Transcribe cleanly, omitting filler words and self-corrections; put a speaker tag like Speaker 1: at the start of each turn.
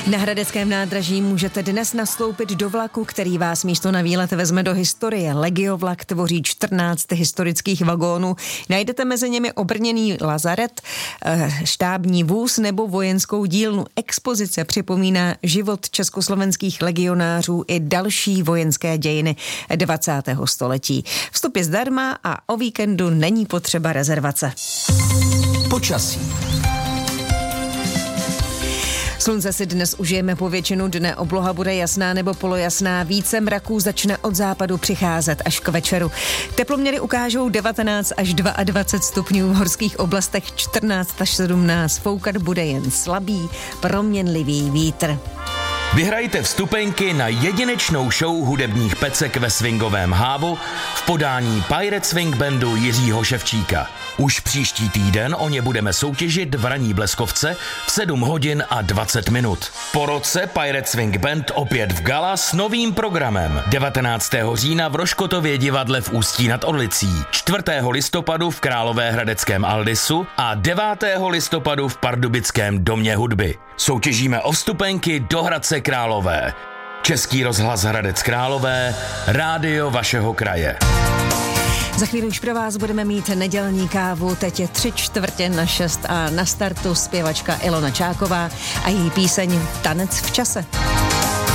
Speaker 1: Na hradeckém nádraží můžete dnes nastoupit do vlaku, který vás místo na výlet vezme do historie. Legiovlak tvoří 14 historických vagónů. Najdete mezi nimi obrněný lazaret, štábní vůz nebo vojenskou dílnu. Expozice připomíná život československých legionářů i další vojenské dějiny 20. století. Vstup je zdarma a o víkendu není potřeba rezervace.
Speaker 2: Počasí.
Speaker 1: Slunce si dnes užijeme po většinu dne, obloha bude jasná nebo polojasná, více mraků začne od západu přicházet až k večeru. Teploměry ukážou 19 až 22 stupňů, v horských oblastech 14 až 17, foukat bude jen slabý, proměnlivý vítr.
Speaker 2: Vyhrajte vstupenky na jedinečnou show hudebních pecek ve swingovém hávu v podání Pirate Swing Bandu Jiřího Ševčíka. Už příští týden o ně budeme soutěžit v ranní Bleskovce v 7 hodin a 20 minut. Po roce Pirate Swing Band opět v gala s novým programem. 19. října v Roškotově divadle v Ústí nad Orlicí, 4. listopadu v Královéhradeckém Aldisu a 9. listopadu v Pardubickém domě hudby. Soutěžíme o vstupenky do Hradce Králové. Český rozhlas Hradec Králové, rádio vašeho kraje.
Speaker 1: Za chvíli už pro vás budeme mít nedělní kávu, teď je 5:45 a na startu zpěvačka Ilona Čáková a její píseň Tanec v čase.